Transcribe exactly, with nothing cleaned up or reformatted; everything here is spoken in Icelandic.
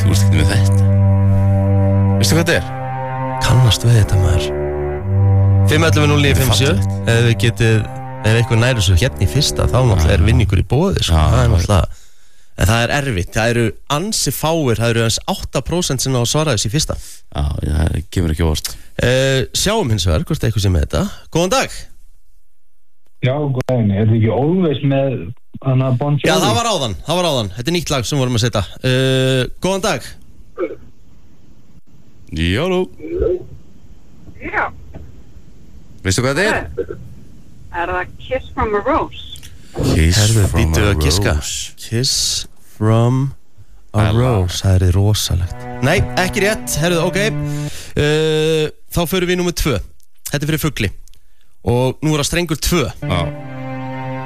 Þú veist ekki með þetta. Veistu hvað þetta er? Kannast við þetta maður. fimm ellefu núll níu fimm sjö. Ef við getið, ef eitthvað næri þessu hérna í fyrsta, þá náttúrulega er vinningur í boði, sko. Já, það er náttúrulega, en það er erfitt. Það eru ansi fáir, það eru hans átta prósent sem á að svara þessu í fyrsta. Já, það kemur ekki óvart. Uh, sjáum hins vegar, hvort eitthvað sem með þetta. Góðan dag. Já, góðan. Er þetta ekki Always með hana Bon Jovi? Já, það var áðan, það var áðan. Þetta er nýtt lag sem vorum að setja. Uh, góðan dag. Jáló. Já. Veistu hvað þetta er? Er það Kiss from a Rose? Kiss Herðu, from býttu a að giska. rose. Kiss from a Æla. rose. Það er rosalegt. Nei, ekki rétt. Herðu, ok. Uh, þá förum við í númer tvö. Þetta er fyrir fugli. Og nú er það strengur tvö. Já.